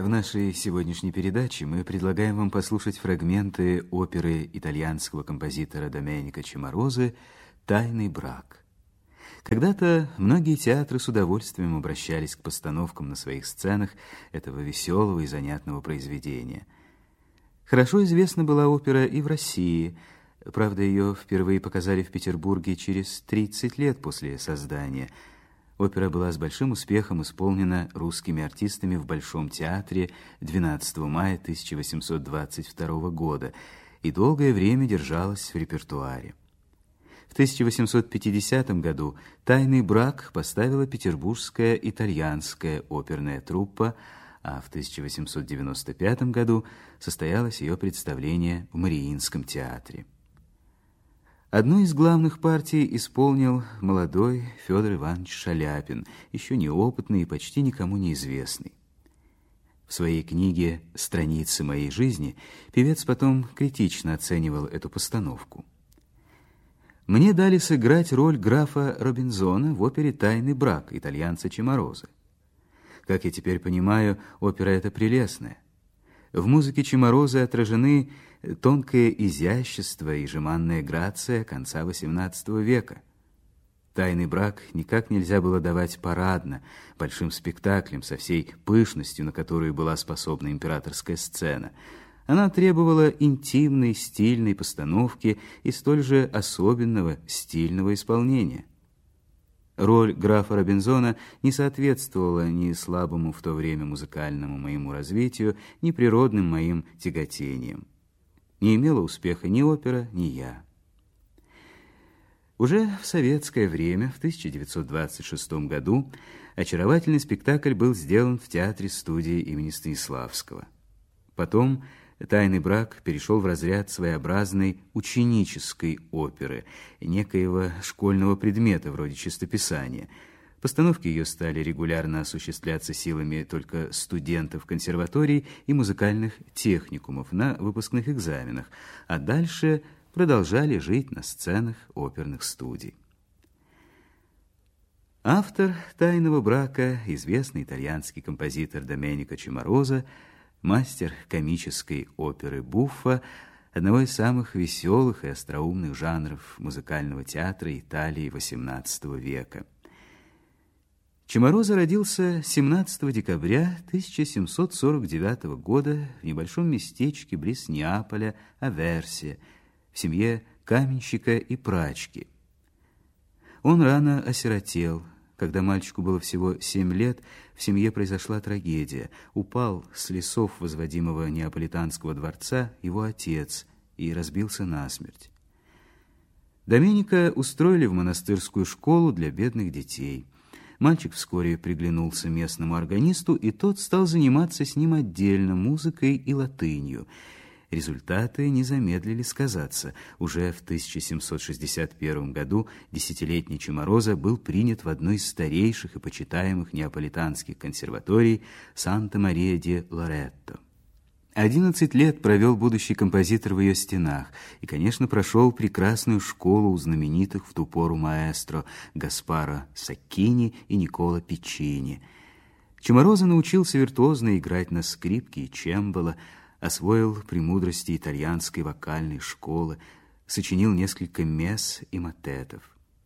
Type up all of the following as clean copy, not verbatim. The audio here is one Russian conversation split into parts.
В нашей сегодняшней передаче мы предлагаем вам послушать фрагменты оперы итальянского композитора Доменико Чиморозы «Тайный брак». Когда-то многие театры с удовольствием обращались к постановкам на своих сценах этого веселого и занятного произведения. Хорошо известна была опера и в России. Правда, ее впервые показали в Петербурге через 30 лет после создания. Опера была с большим успехом исполнена русскими артистами в Большом театре 12 мая 1822 года и долгое время держалась в репертуаре. В 1850 году «Тайный брак» поставила Петербургская итальянская оперная труппа, а в 1895 году состоялось ее представление в Мариинском театре. Одну из главных партий исполнил молодой Федор Иванович Шаляпин, еще неопытный и почти никому неизвестный. В своей книге «Страницы моей жизни» певец потом критично оценивал эту постановку. «Мне дали сыграть роль графа Робинзона в опере «Тайный брак» итальянца Чиморозы. Как я теперь понимаю, опера эта прелестная. В музыке Чиморозы отражены тонкое изящество и жеманная грация конца XVIII века. «Тайный брак» никак нельзя было давать парадно, большим спектаклем со всей пышностью, на которую была способна императорская сцена. Она требовала интимной, стильной постановки и столь же особенного стильного исполнения. Роль графа Робинзона не соответствовала ни слабому в то время музыкальному моему развитию, ни природным моим тяготениям. Не имела успеха ни опера, ни я. Уже в советское время, в 1926 году, очаровательный спектакль был сделан в театре-студии имени Станиславского. Потом «Тайный брак» перешел в разряд своеобразной ученической оперы, некоего школьного предмета вроде чистописания. Постановки ее стали регулярно осуществляться силами только студентов консерваторий и музыкальных техникумов на выпускных экзаменах, а дальше продолжали жить на сценах оперных студий. Автор «Тайного брака», известный итальянский композитор Доменико Чимороза, мастер комической оперы буффа, одного из самых веселых и остроумных жанров музыкального театра Италии XVIII века. Чимороза родился 17 декабря 1749 года в небольшом местечке близ Неаполя, Аверсия, в семье каменщика и прачки. Он рано осиротел. Когда мальчику было всего 7 лет, в семье произошла трагедия. Упал с лесов возводимого неаполитанского дворца его отец и разбился насмерть. Доменико устроили в монастырскую школу для бедных детей. Мальчик вскоре приглянулся местному органисту, и тот стал заниматься с ним отдельно музыкой и латынью. Результаты не замедлили сказаться. Уже в 1761 году десятилетний Чимороза был принят в одну из старейших и почитаемых неаполитанских консерваторий Санта-Мария-де-Лоретто. 11 лет провел будущий композитор в ее стенах и, конечно, прошел прекрасную школу у знаменитых в ту пору маэстро Гаспаро Саккини и Николо Пиччини. Чимороза научился виртуозно играть на скрипке и чембало, освоил премудрости итальянской вокальной школы, сочинил несколько месс и мотетов.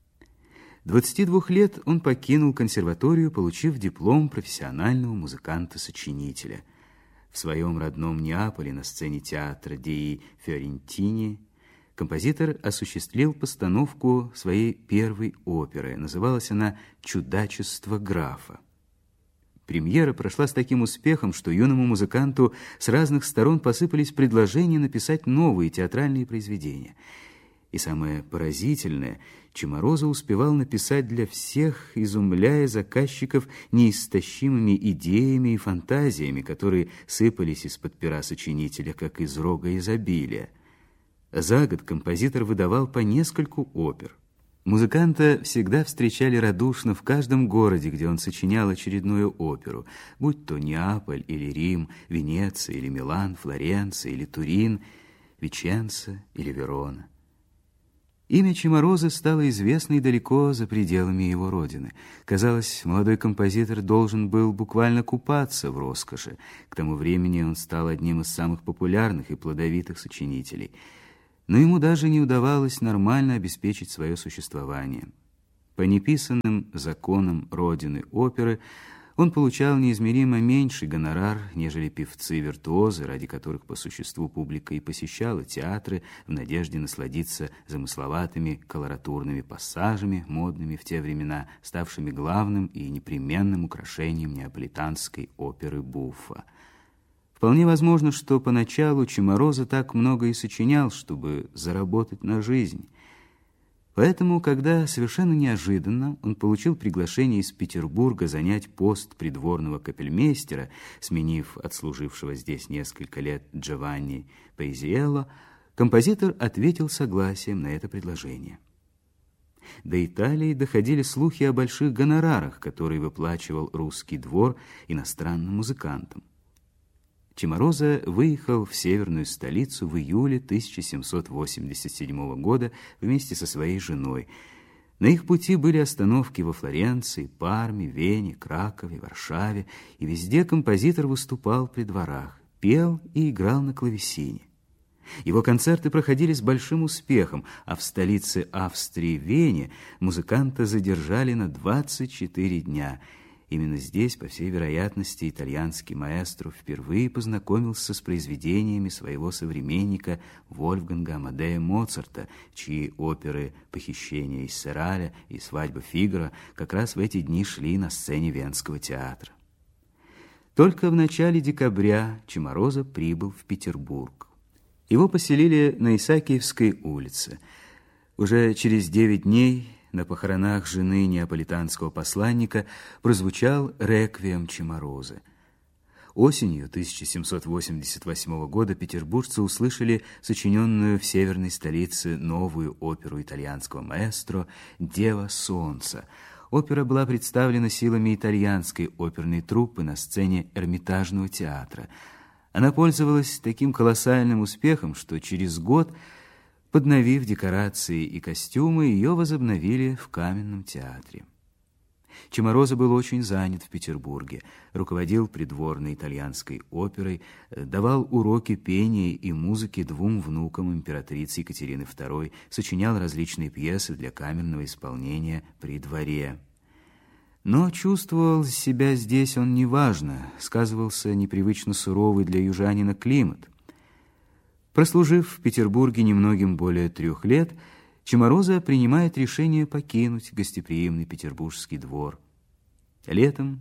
22 лет он покинул консерваторию, получив диплом профессионального музыканта-сочинителя. В своем родном Неаполе на сцене театра Деи Фиорентини композитор осуществил постановку своей первой оперы. Называлась она «Чудачество графа». Премьера прошла с таким успехом, что юному музыканту с разных сторон посыпались предложения написать новые театральные произведения. И самое поразительное, Чимороза успевал написать для всех, изумляя заказчиков неистощимыми идеями и фантазиями, которые сыпались из-под пера сочинителя, как из рога изобилия. За год композитор выдавал по нескольку опер. Музыканта всегда встречали радушно в каждом городе, где он сочинял очередную оперу, будь то Неаполь или Рим, Венеция или Милан, Флоренция или Турин, Веченца или Верона. Имя Чимороза стало известно и далеко за пределами его родины. Казалось, молодой композитор должен был буквально купаться в роскоши. К тому времени он стал одним из самых популярных и плодовитых сочинителей. Но ему даже не удавалось нормально обеспечить свое существование. По неписанным законам родины оперы он получал неизмеримо меньший гонорар, нежели певцы-виртуозы, ради которых по существу публика и посещала театры в надежде насладиться замысловатыми колоратурными пассажами, модными в те времена, ставшими главным и непременным украшением неаполитанской оперы буффа. Вполне возможно, что поначалу Чимороза так много и сочинял, чтобы заработать на жизнь. Поэтому, когда совершенно неожиданно он получил приглашение из Петербурга занять пост придворного капельмейстера, сменив отслужившего здесь несколько лет Джованни Паизиелло, композитор ответил согласием на это предложение. До Италии доходили слухи о больших гонорарах, которые выплачивал русский двор иностранным музыкантам. Чимороза выехал в северную столицу в июле 1787 года вместе со своей женой. На их пути были остановки во Флоренции, Парме, Вене, Кракове, Варшаве, и везде композитор выступал при дворах, пел и играл на клавесине. Его концерты проходили с большим успехом, а в столице Австрии, Вене, музыканта задержали на 24 дня. Именно здесь, по всей вероятности, итальянский маэстро впервые познакомился с произведениями своего современника Вольфганга Амадея Моцарта, чьи оперы «Похищение из Сераля» и «Свадьба Фигаро» как раз в эти дни шли на сцене Венского театра. Только в начале декабря Чимороза прибыл в Петербург. Его поселили на Исаакиевской улице. Уже через 9 дней на похоронах жены неаполитанского посланника прозвучал реквием Чиморозы. Осенью 1788 года петербуржцы услышали сочиненную в северной столице новую оперу итальянского маэстро «Дева солнца». Опера была представлена силами итальянской оперной труппы на сцене Эрмитажного театра. Она пользовалась таким колоссальным успехом, что через год, подновив декорации и костюмы, ее возобновили в Каменном театре. Чимороза был очень занят в Петербурге, руководил придворной итальянской оперой, давал уроки пения и музыки 2 внукам императрицы Екатерины II, сочинял различные пьесы для камерного исполнения при дворе. Но чувствовал себя здесь он неважно, сказывался непривычно суровый для южанина климат. Прослужив в Петербурге немногим более 3 лет, Чимороза принимает решение покинуть гостеприимный петербургский двор. Летом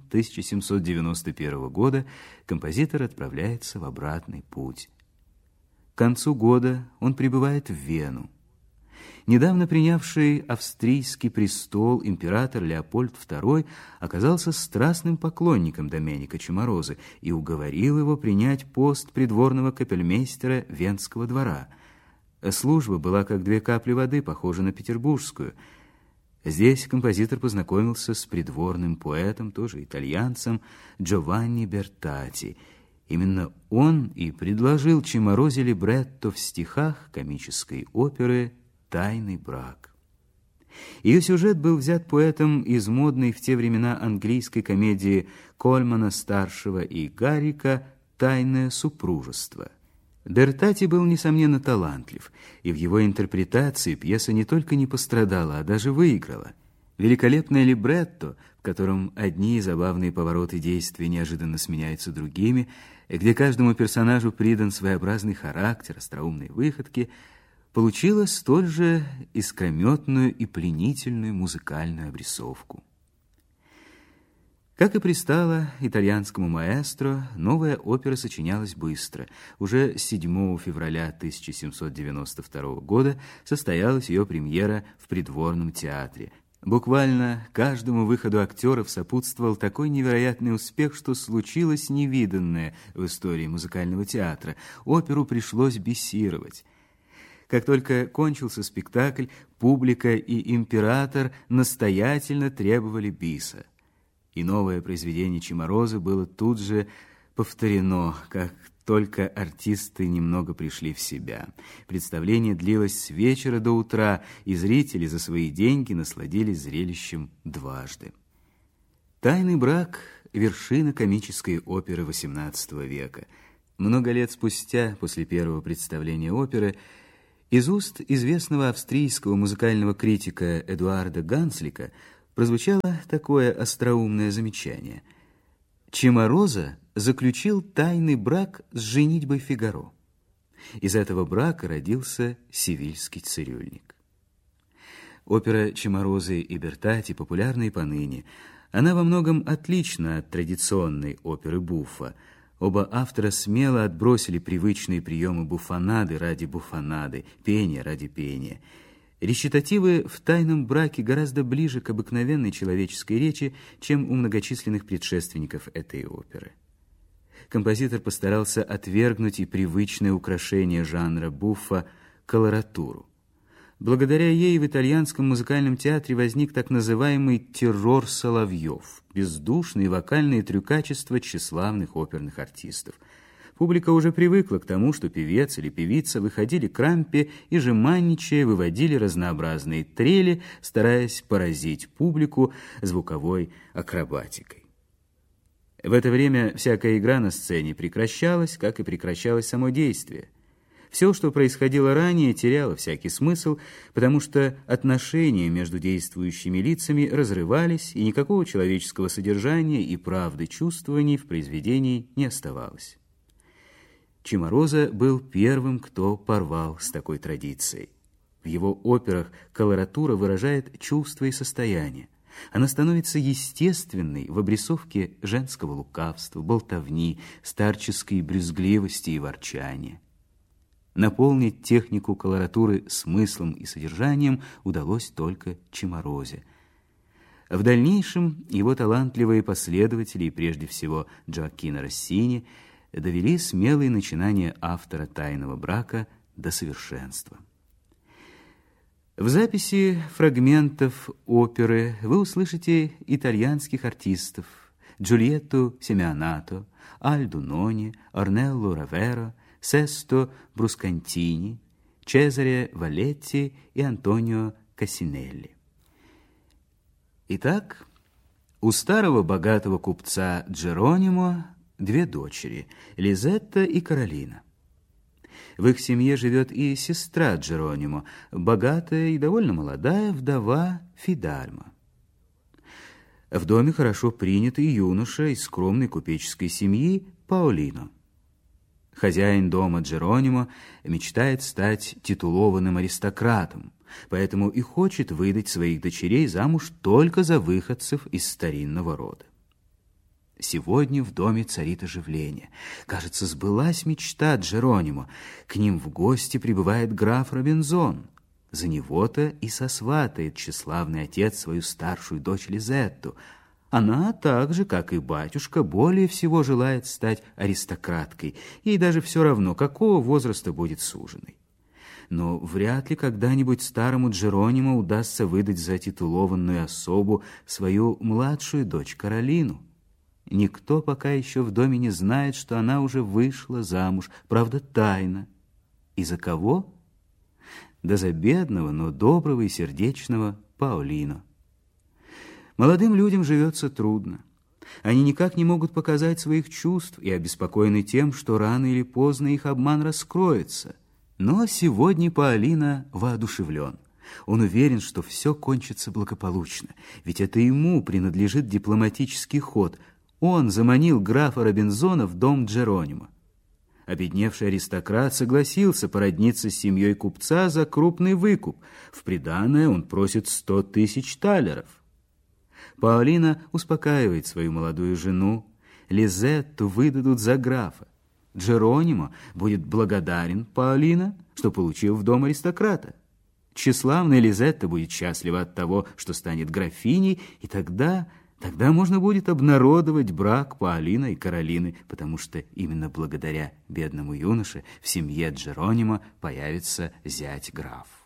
1791 года композитор отправляется в обратный путь. К концу года он прибывает в Вену. Недавно принявший австрийский престол император Леопольд II оказался страстным поклонником Доменико Чиморозы и уговорил его принять пост придворного капельмейстера Венского двора. Служба была как 2 капли воды, похожа на петербургскую. Здесь композитор познакомился с придворным поэтом, тоже итальянцем, Джованни Бертати. Именно он и предложил Чиморозе либретто в стихах комической оперы «Тайный брак». Ее сюжет был взят поэтом из модной в те времена английской комедии Кольмана-старшего и Гаррика «Тайное супружество». Бертати был, несомненно, талантлив, и в его интерпретации пьеса не только не пострадала, а даже выиграла. Великолепное либретто, в котором одни забавные повороты действия неожиданно сменяются другими, где каждому персонажу придан своеобразный характер, остроумные выходки, получила столь же искрометную и пленительную музыкальную обрисовку. Как и пристало итальянскому маэстро, новая опера сочинялась быстро. Уже 7 февраля 1792 года состоялась ее премьера в придворном театре. Буквально каждому выходу актеров сопутствовал такой невероятный успех, что случилось невиданное в истории музыкального театра. Оперу пришлось бисировать. Как только кончился спектакль, публика и император настоятельно требовали биса. И новое произведение Чиморозы было тут же повторено, как только артисты немного пришли в себя. Представление длилось с вечера до утра, и зрители за свои деньги насладились зрелищем дважды. «Тайный брак» — вершина комической оперы XVIII века. Много лет спустя, после первого представления оперы, из уст известного австрийского музыкального критика Эдуарда Ганслика прозвучало такое остроумное замечание: Чимароза заключил тайный брак с женитьбой Фигаро. Из этого брака родился Севильский цирюльник. Опера Чимарозы и Бертати популярна и поныне. Она во многом отлична от традиционной оперы Буффа. Оба автора смело отбросили привычные приемы буфонады ради буфонады, пения ради пения. Речитативы в «Тайном браке» гораздо ближе к обыкновенной человеческой речи, чем у многочисленных предшественников этой оперы. Композитор постарался отвергнуть и привычное украшение жанра буффа — колоратуру. Благодаря ей в итальянском музыкальном театре возник так называемый террор соловьев, бездушные вокальные трюкачества тщеславных оперных артистов. Публика уже привыкла к тому, что певец или певица выходили к рампе и, жеманничая, выводили разнообразные трели, стараясь поразить публику звуковой акробатикой. В это время всякая игра на сцене прекращалась, как и прекращалось само действие. Все, что происходило ранее, теряло всякий смысл, потому что отношения между действующими лицами разрывались, и никакого человеческого содержания и правды чувствований в произведении не оставалось. Чимароза был первым, кто порвал с такой традицией. В его операх колоратура выражает чувства и состояние. Она становится естественной в обрисовке женского лукавства, болтовни, старческой брюзгливости и ворчания. Наполнить технику колоратуры смыслом и содержанием удалось только Чимарозе. В дальнейшем его талантливые последователи, и прежде всего Джоаккино Россини, довели смелые начинания автора «Тайного брака» до совершенства. В записи фрагментов оперы вы услышите итальянских артистов: Джульетту Семионато, Альду Нони, Орнелло Раверо, Сесто Брускантини, Чезаре Валетти и Антонио Кассинелли. Итак, у старого богатого купца Джеронимо две дочери — Лизетта и Каролина. В их семье живет и сестра Джеронимо, богатая и довольно молодая вдова Фидальма. В доме хорошо принят и юноша из скромной купеческой семьи Паолино. Хозяин дома Джеронимо мечтает стать титулованным аристократом, поэтому и хочет выдать своих дочерей замуж только за выходцев из старинного рода. Сегодня в доме царит оживление. Кажется, сбылась мечта Джеронимо. К ним в гости прибывает граф Робинзон. За него-то и сосватает тщеславный отец свою старшую дочь Лизетту. Она так же, как и батюшка, более всего желает стать аристократкой. Ей даже все равно, какого возраста будет суженой. Но вряд ли когда-нибудь старому Джеронимо удастся выдать за титулованную особу свою младшую дочь Каролину. Никто пока еще в доме не знает, что она уже вышла замуж, правда, тайно. И за кого? Да за бедного, но доброго и сердечного Паолино. Молодым людям живется трудно. Они никак не могут показать своих чувств и обеспокоены тем, что рано или поздно их обман раскроется. Но сегодня Паолино воодушевлен. Он уверен, что все кончится благополучно, ведь это ему принадлежит дипломатический ход. Он заманил графа Робинзона в дом Джеронимо. Обедневший аристократ согласился породниться с семьей купца за крупный выкуп. В приданое он просит 100 тысяч талеров. Паолино успокаивает свою молодую жену. Лизетту выдадут за графа. Джеронимо будет благодарен Паолино, что получил в дом аристократа. Тщеславная Лизетта будет счастлива от того, что станет графиней, и тогда можно будет обнародовать брак Паолино и Каролины, потому что именно благодаря бедному юноше в семье Джеронимо появится зять-граф.